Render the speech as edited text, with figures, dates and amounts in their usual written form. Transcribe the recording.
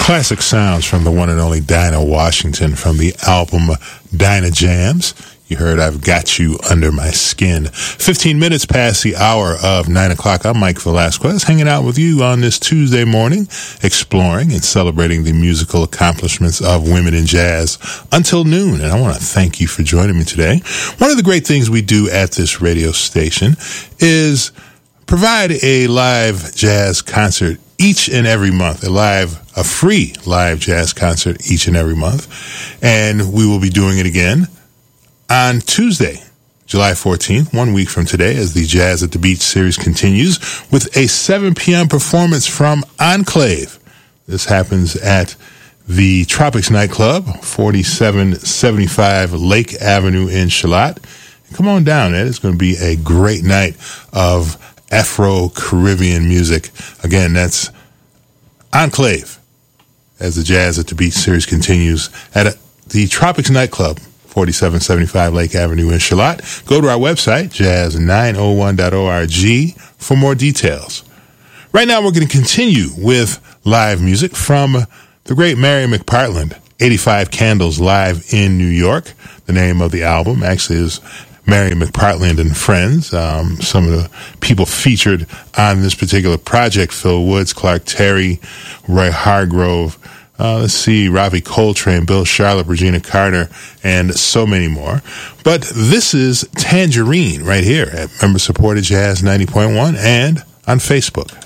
Classic sounds from the one and only Dinah Washington from the album Dinah Jams. You heard I've Got You Under My Skin. 15 minutes past the hour of 9 o'clock. I'm Mike Velasquez, hanging out with you on this Tuesday morning, exploring and celebrating the musical accomplishments of women in jazz until noon. And I want to thank you for joining me today. One of the great things we do at this radio station is provide a live jazz concert each and every month, a free live jazz concert each and every month. And we will be doing it again on Tuesday, July 14th, 1 week from today, as the Jazz at the Beach series continues with a 7 p.m. performance from Enclave. This happens at the Tropics Nightclub, 4775 Lake Avenue in Charlotte. Come on down, Ed. It's going to be a great night of Afro-Caribbean music. Again, that's Enclave, as the Jazz at the Beach series continues at the Tropics Nightclub, 4775 Lake Avenue in Charlotte. Go to our website, jazz901.org, for more details. Right now, we're going to continue with live music from the great Mary McPartland, 85 Candles Live in New York. The name of the album actually is Mary McPartland and Friends. Some of the people featured on this particular project: Phil Woods, Clark Terry, Roy Hargrove, Robbie Coltrane, Bill Charlotte, Regina Carter, and so many more. But this is Tangerine right here at member-supported Jazz 90.1 and on Facebook.